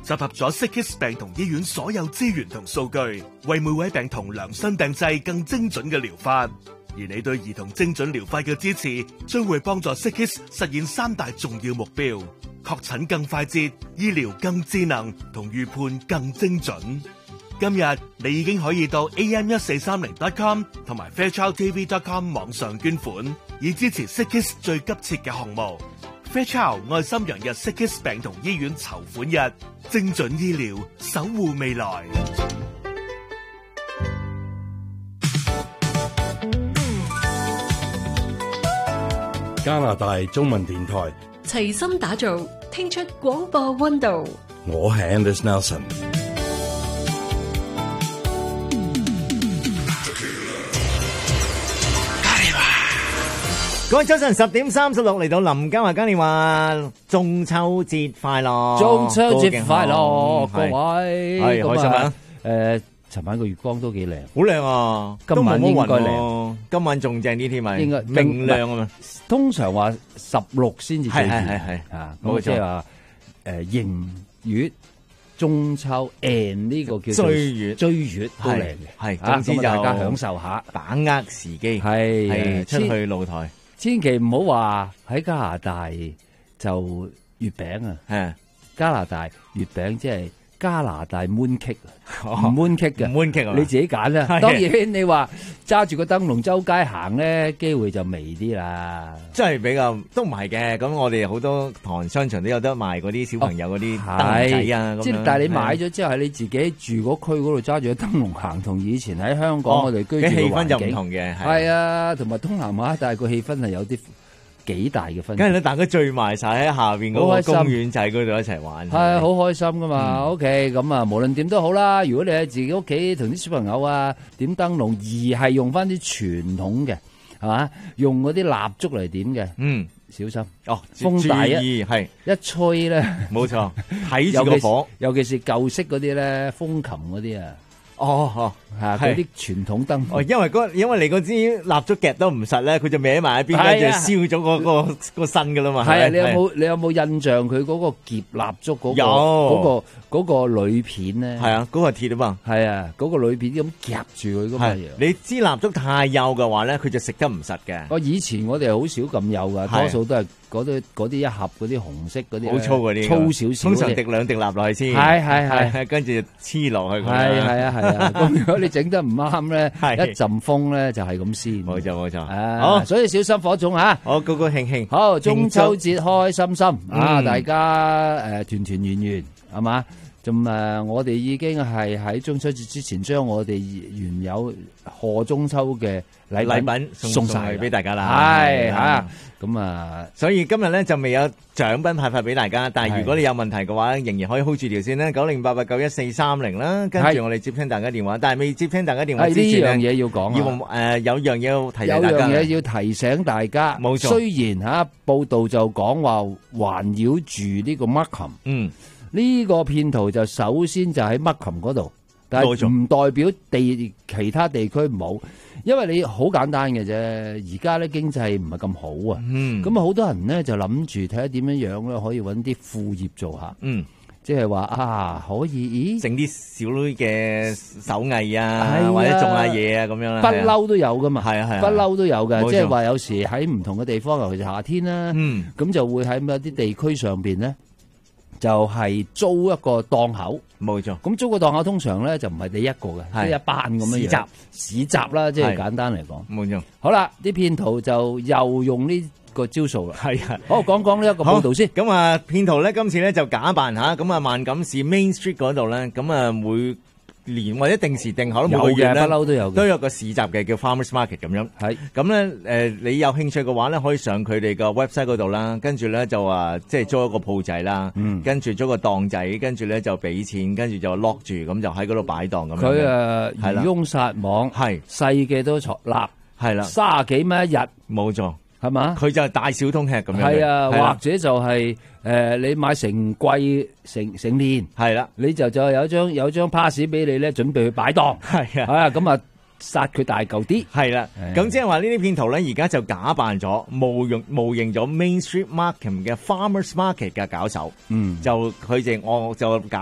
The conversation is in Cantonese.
集合咗 Sickkids 病童醫院所有資源同數據，為每位病童量身訂製更精準嘅療法。而你對兒童精準療法嘅支持，將會幫助 Sickkids 實現3大重要目標：確診更快捷、醫療更智能同預判更精準。今日你已經可以到 am1430.com 同埋 fairchildtv.com 網上捐款，以支持 Sickkids 最急切嘅項目。Fairchild 愛心洋日 Sickkids 病童醫院籌款日，精準醫療，守護未來。 加拿大中文電台齊心打造，聽出廣播溫度。 我係 Anders Nelson。 各位早晨，10:36嚟到林家華嘉年華，中秋節快樂！ 中秋節快樂，各位係開心啊！ 尋晚個月光都幾靚， 好靚啊！ 今晚應該都冇乜雲靚喎，今晚仲正啲添咪？ 應該明亮啊嘛！ 通常話16先至最熱， 係啊， 冇錯咁即係話迎月中秋 and 呢個叫做追月都靚嘅， 係啊總之就咁大家享受下， 把握時機， 係出去露台， 千祈唔好話喺加拿大就月餅啊！ 係加拿大月餅即係加拿大 moon cake 唔 moon cake 嘅， 唔 moon cake 啊你自己揀啦。 係當然你話揸住個燈籠周街行咧，機會就微啲啦。 真係比較都唔係嘅。咁我哋好多唐商場都有得賣嗰啲小朋友嗰啲燈仔啊，咁樣即係但係你買咗之後，係你自己住嗰區嗰度揸住個燈籠行，同以前喺香港我哋居住嘅氣氛就唔環境同嘅， 係啊，同埋東南亞，但係個氣氛係有啲幾大嘅分別。 梗係咧，大家聚埋晒喺下邊嗰個公園仔嗰度一齊玩， 係好開心噶嘛。OK， 咁啊，無論點都好啦。如果你喺自己屋企同啲小朋友啊點燈籠，而係用翻啲傳統嘅，係嘛？用嗰啲蠟燭嚟點嘅，小心哦， 風大係一吹咧， 冇錯，睇住個火， 尤其是舊式嗰啲咧，風琴嗰啲啊。 係嗰啲傳統燈因為你嗰支蠟燭夾得唔實咧，佢就歪埋一邊，跟住燒咗個身噶啦嘛。 係啊，你有冇印象佢嗰個夾蠟燭嗰個鋁片咧？ 係啊，嗰個係鐵啊嘛。係啊，嗰個鋁片咁夾住佢噶嘛。 你支蠟燭太幼嘅話咧，佢就食得唔實嘅。 以前我哋好少咁幼噶，多數都係嗰啲一盒嗰啲紅色嗰啲， 好粗嗰啲， 粗少少。 通常滴2滴蠟落去先， 係， 跟住黐落去。 係啊。咁如果你整得唔啱咧，一陣風咧就係咁先。 冇錯。 好，所以小心火種嚇。 好，高高興興。 好，中秋節開開心心啊！大家團團圓圓係嘛？咁我哋已經係喺中秋節之前將我哋原有賀中秋嘅禮品送晒俾大家啦。 係嚇，咁所以今日咧就未有獎品派發俾大家，但係如果你有問題嘅話，仍然可以 hold 住條線啦，9088914430啦，跟住我哋接聽大家電話。但係未接聽大家電話之前呢， 呢樣嘢要講啊， 有樣嘢要提醒大家。 有樣嘢要提醒大家， 冇錯。 雖然嚇報道就講話環繞住呢個 Markham，呢個騙徒就首先就喺 Markham 嗰度，但係唔代表其他地區冇，因為你好簡單嘅啫。而家咧經濟唔係咁好啊，咁好多人咧就諗住睇下點樣樣咧可以揾啲副業做下，即係話可以整啲小女嘅手藝啊，或者種下嘢啊咁樣啦， 不嬲都有噶嘛， 係不嬲都有嘅，即係話有時喺唔同嘅地方，尤其是夏天啦，咁就會喺某啲地區上邊咧。就係租一個檔口， 冇錯。 咁租個檔口通常咧就唔係你一個嘅，即係一班咁樣樣市集啦，即係簡單嚟講。 冇錯。 好啦，啲騙徒就又用呢個招數啦。 係啊， 好講講呢一個報導先。 咁啊，騙徒咧今次咧就假扮嚇，咁啊萬錦市 Main Street 嗰度咧，咁啊每年或者定時定候都每個月咧， 不嬲都有個市集嘅叫 Farmers Market 咁樣。 係咁咧你有興趣嘅話咧，可以上佢哋個 website 嗰度啦，跟住咧就話即係租一個鋪仔啦，跟住租個檔仔，跟住咧就俾錢，跟住就 lock 住，咁就喺嗰度擺檔咁樣。 佢漁翁撒網，係細嘅都坐立，係啦，30幾蚊一日，冇錯，係嘛？佢就係大小通吃咁樣。係啊，或者就係你買成季成年，係啦，你就有張 pass 俾你咧，準備去擺檔，係啊，咁啊殺佢大嚿啲，係啦，咁即係話呢啲騙徒咧，而家就假扮咗冒認咗 Main Street Markham 嘅 Farmers Market 嘅搞手，就佢哋我就假